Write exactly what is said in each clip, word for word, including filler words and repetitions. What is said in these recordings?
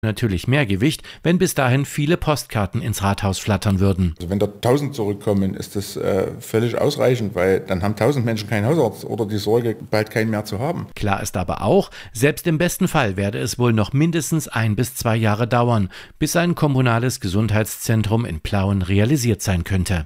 Natürlich mehr Gewicht, wenn bis dahin viele Postkarten ins Rathaus flattern würden. Also wenn da tausend zurückkommen, ist das äh, völlig ausreichend, weil dann haben tausend Menschen keinen Hausarzt oder die Sorge, bald keinen mehr zu haben. Klar ist aber auch, selbst im besten Fall werde es wohl noch mindestens ein bis zwei Jahre dauern, bis ein kommunales Gesundheitszentrum in Plauen realisiert sein könnte.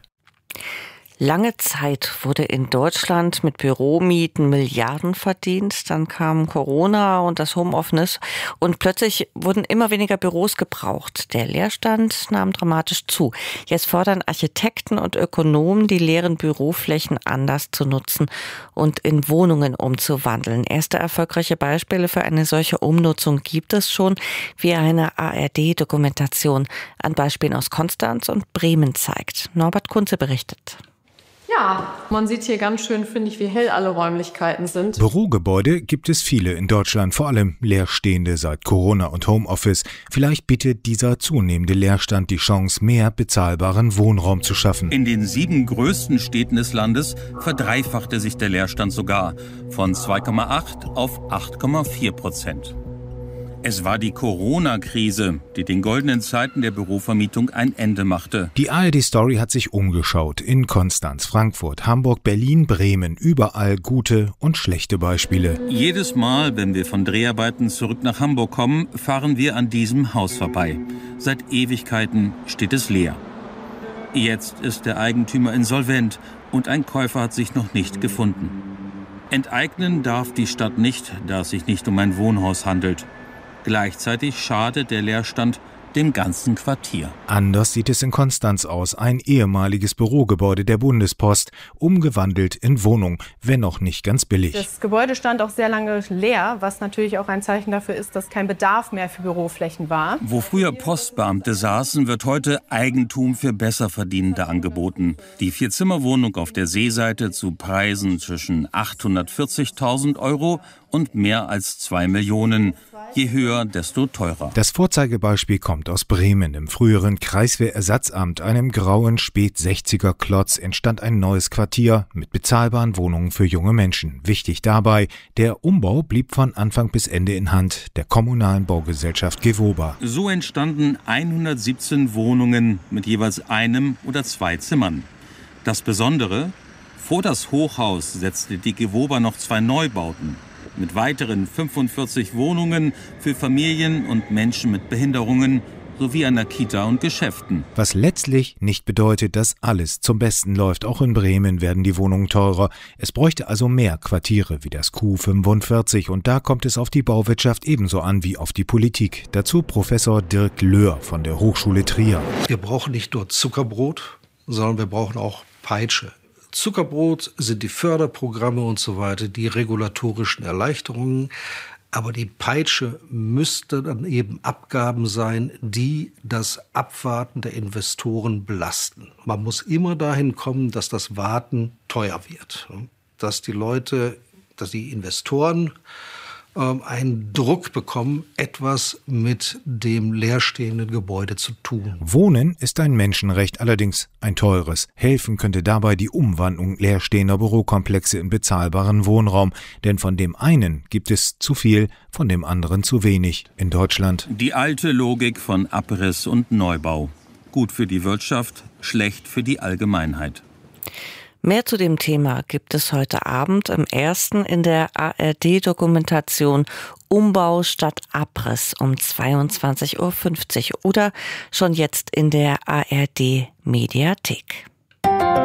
Lange Zeit wurde in Deutschland mit Büromieten Milliarden verdient. Dann kam Corona und das Homeoffice und plötzlich wurden immer weniger Büros gebraucht. Der Leerstand nahm dramatisch zu. Jetzt fordern Architekten und Ökonomen, die leeren Büroflächen anders zu nutzen und in Wohnungen umzuwandeln. Erste erfolgreiche Beispiele für eine solche Umnutzung gibt es schon, wie eine A R D-Dokumentation an Beispielen aus Konstanz und Bremen zeigt. Norbert Kunze berichtet. Ja, man sieht hier ganz schön, finde ich, wie hell alle Räumlichkeiten sind. Bürogebäude gibt es viele in Deutschland, vor allem leerstehende seit Corona und Homeoffice. Vielleicht bietet dieser zunehmende Leerstand die Chance, mehr bezahlbaren Wohnraum zu schaffen. In den sieben größten Städten des Landes verdreifachte sich der Leerstand sogar von zwei Komma acht auf acht Komma vier Prozent. Es war die Corona-Krise, die den goldenen Zeiten der Bürovermietung ein Ende machte. Die A R D-Story hat sich umgeschaut. In Konstanz, Frankfurt, Hamburg, Berlin, Bremen. Überall gute und schlechte Beispiele. Jedes Mal, wenn wir von Dreharbeiten zurück nach Hamburg kommen, fahren wir an diesem Haus vorbei. Seit Ewigkeiten steht es leer. Jetzt ist der Eigentümer insolvent und ein Käufer hat sich noch nicht gefunden. Enteignen darf die Stadt nicht, da es sich nicht um ein Wohnhaus handelt. Gleichzeitig schadet der Leerstand dem ganzen Quartier. Anders sieht es in Konstanz aus. Ein ehemaliges Bürogebäude der Bundespost, umgewandelt in Wohnung, wenn auch nicht ganz billig. Das Gebäude stand auch sehr lange leer, was natürlich auch ein Zeichen dafür ist, dass kein Bedarf mehr für Büroflächen war. Wo früher Postbeamte saßen, wird heute Eigentum für Besserverdienende angeboten. Die Vierzimmerwohnung auf der Seeseite zu Preisen zwischen achthundertvierzigtausend Euro und mehr als zwei Millionen. Je höher, desto teurer. Das Vorzeigebeispiel kommt aus Bremen. Im früheren Kreiswehrersatzamt, einem grauen Spät-sechziger-Klotz, entstand ein neues Quartier mit bezahlbaren Wohnungen für junge Menschen. Wichtig dabei, der Umbau blieb von Anfang bis Ende in Hand der kommunalen Baugesellschaft Gewoba. So entstanden hundertsiebzehn Wohnungen mit jeweils einem oder zwei Zimmern. Das Besondere, vor das Hochhaus setzte die Gewoba noch zwei Neubauten mit weiteren fünfundvierzig Wohnungen für Familien und Menschen mit Behinderungen sowie einer Kita und Geschäften. Was letztlich nicht bedeutet, dass alles zum Besten läuft. Auch in Bremen werden die Wohnungen teurer. Es bräuchte also mehr Quartiere wie das Q fünfundvierzig. Und da kommt es auf die Bauwirtschaft ebenso an wie auf die Politik. Dazu Professor Dirk Löhr von der Hochschule Trier. Wir brauchen nicht nur Zuckerbrot, sondern wir brauchen auch Peitsche. Zuckerbrot sind die Förderprogramme und so weiter, die regulatorischen Erleichterungen. Aber die Peitsche müsste dann eben Abgaben sein, die das Abwarten der Investoren belasten. Man muss immer dahin kommen, dass das Warten teuer wird. Dass die Leute, dass die Investoren einen Druck bekommen, etwas mit dem leerstehenden Gebäude zu tun. Wohnen ist ein Menschenrecht, allerdings ein teures. Helfen könnte dabei die Umwandlung leerstehender Bürokomplexe in bezahlbaren Wohnraum. Denn von dem einen gibt es zu viel, von dem anderen zu wenig in Deutschland. Die alte Logik von Abriss und Neubau. Gut für die Wirtschaft, schlecht für die Allgemeinheit. Mehr zu dem Thema gibt es heute Abend im ersten in der A R D-Dokumentation Umbau statt Abriss um zweiundzwanzig Uhr fünfzig oder schon jetzt in der A R D-Mediathek.